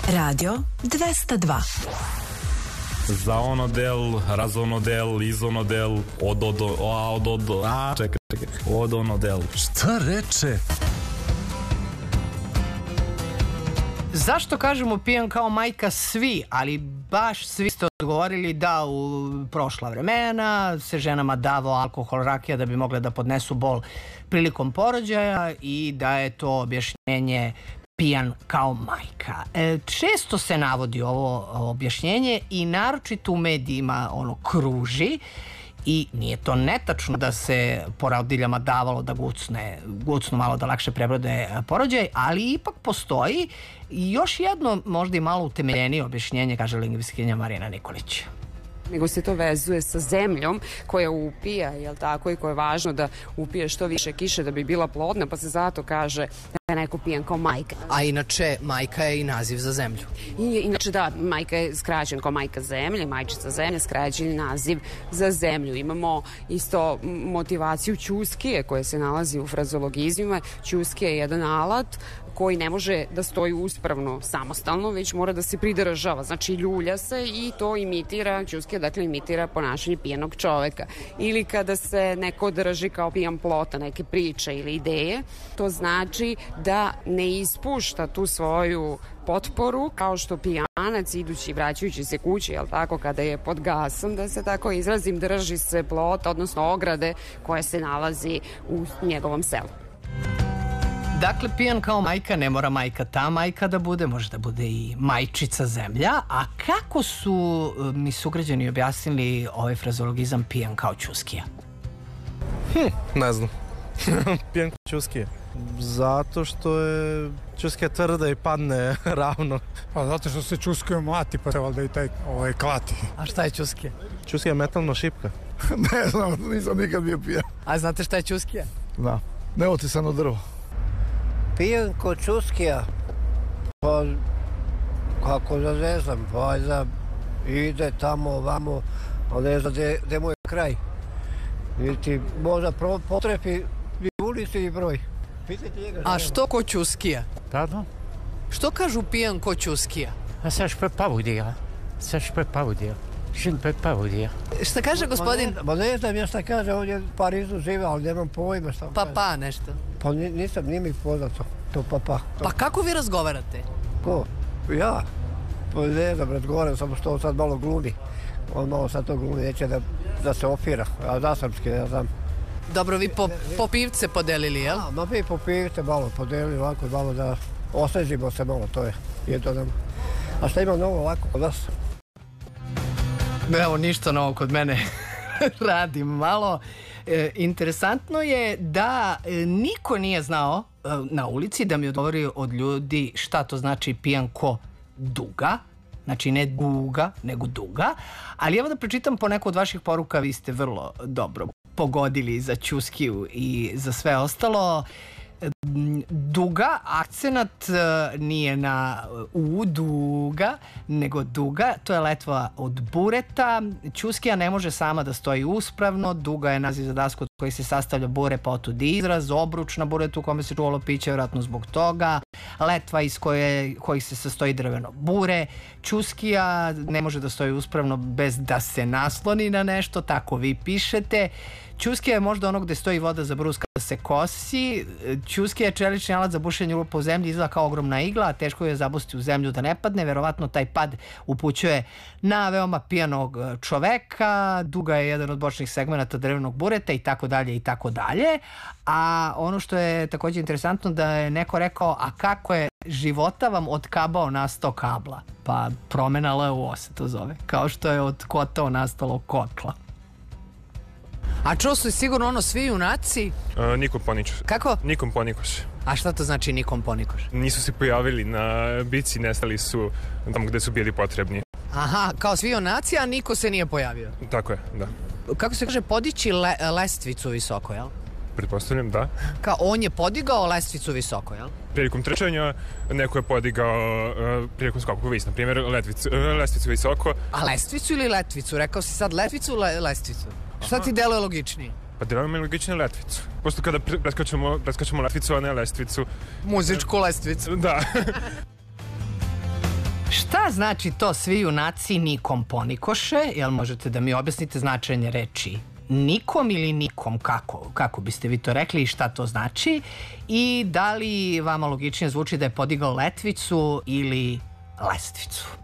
Radio 202. Za onodel, razonodel, izonodel, odonodel. Šta reče? Zašto kažemo pijan kao majka svi, ali baš svi ste odgovorili da u prošla vremena se ženama davao alkohol, rakija da bi mogle da podnesu bol prilikom porođaja i da je to objašnjenje pijan kao majka. Često se navodi ovo objašnjenje i naročito u medijima ono kruži i nije to netačno da se porodiljama davalo da gucnu malo da lakše prebrode porođaj, ali ipak postoji još jedno možda i malo utemeljenije objašnjenje, kaže lingvistkinja Marina Nikolić. Nego se to vezuje sa zemljom koja upija, jel tako, i koja je važno da upije što više kiše da bi bila plodna, pa se zato kaže da je neko pijan kao majka. A inače, majka je i naziv za zemlju. Inače da, majka je skraćen kao majka zemlje, majčica zemlje, skraćen naziv za zemlju. Imamo isto motivaciju ćuskije koja se nalazi u frazeologizmima. Ćuskija je jedan alat koji ne može da stoji uspravno samostalno, već mora da se pridržava. Znači ljulja se i to imitira, ćuskija dakle imitira ponašanje pijanog čoveka. Ili kada se neko drži kao pijan plota neke priče ili ideje, to znači da ne ispušta tu svoju potporu kao što pijanac idući i vraćajući se kući, jel tako, kada je pod gasom, da se tako izrazim, drži se plota, odnosno ograde koja se nalazi u njegovom selu. Dakle, pijan kao majka, ne mora majka ta majka da bude, može da bude i majčica zemlja. A kako su mi sugrađani objasnili ovaj frazeologizam pijan kao ćuskija? Ne znam. Pijan kao ćuskija. Zato što je ćuskija tvrda i padne ravno. Pa zato što se ćuskaju mlati, pa treba da i taj klati. A šta je ćuskija? Ćuskija je metalna šipka. Ne znam, nisam nikad bio pijan. A znate šta je ćuskija? Da, neotisano drvo. Pijan ko ćuskija, pa kako da ne znam, valjda ide tamo ovamo, a ne zna gde mu je kraj. Niti možda potrefi i ulici i broj. A što ko ćuskija? Pardon? Što kažu pijan ko ćuskija? Ça, je peux pas vous dire. Ça, je peux pas vous dire. Je ne peux pas vous dire. Šta kaže gospodin? Ma ne znam ja šta kaže, ovdje u Parizu žive, ali nemam pojma šta kaže. Papa nešto. Pa nisam, nije mi poznato, to papa. Pa kako vi razgovarate? Ko? Ja? Pa ne znam, razgovaram, samo što on sad malo glumi. On malo sad to glumi, neće da se opira, a da samski, ja znam. Dobro, vi po pivce podelili, jel? Da, no mi po pivce malo podelili, ovako malo da osvežimo se malo, to je jedno nam. A šta ima novo ovako kod vas? Evo, ništa novo kod mene. Radim malo. Interesantno je da niko nije znao na ulici da mi odgovori od ljudi šta to znači pijan ko duga. Znači ne guga, nego duga. Ali evo da pročitam po neku od vaših poruka, vi ste vrlo dobro pogodili za ćuskiju i za sve ostalo. Duga, akcenat nije na u duga, nego duga, to je letva od bureta. Ćuskija ne može sama da stoji uspravno, duga je naziv za dasku od koji se sastavlja bure, pa otud izraz, obruč na buretu u kome se čuvalo piće, vjerojatno zbog toga, letva iz kojih se sastoji drveno bure. Ćuskija ne može da stoji uspravno bez da se nasloni na nešto, tako vi pišete. Ćuskija je možda ono gde stoji voda za brus kada se kosi. Ćuskija je čelični alat za bušenje rupa u zemlji, izgleda kao ogromna igla, a teško je zabusti u zemlju da ne padne. Verovatno taj pad upućuje na veoma pijanog čoveka. Duga je jedan od bočnih segmenata drvenog bureta i tako dalje i tako dalje. A ono što je takođe interesantno da je neko rekao, a kako je života vam od kabao nastao kabla? Pa promena LUO se to zove, kao što je od kotao nastalo kotla. A čuo su sigurno ono svi junaci? Nikom ponikoš. Kako? Nikom ponikoš. A šta to znači nikom ponikoš? Nisu se pojavili na bici, nestali su tamo gde su bili potrebni. Aha, kao svi junaci, a niko se nije pojavio. Tako je, da. Kako se kaže, podići lestvicu visoko, jel? Pretpostavljam, da. Kao on je podigao lestvicu visoko, jel? Prilikom trčanja neko je podigao prilikom skoku vis, na primjer lestvicu visoko. A lestvicu ili letvicu? Rekao si sad letvicu, lestvicu. Šta ti deluje logičnije? Pa deluje mi logičnije letvicu. Pošto kada preskačemo letvicu, a ne lestvicu. Muzičku lestvicu. Da. Šta znači to svi junaci nikom ponikoše? Jel možete da mi objasnite značenje reči nikom ili nikom? Kako biste vi to rekli i šta to znači? I da li vama logičnije zvuči da je podigao letvicu ili lestvicu?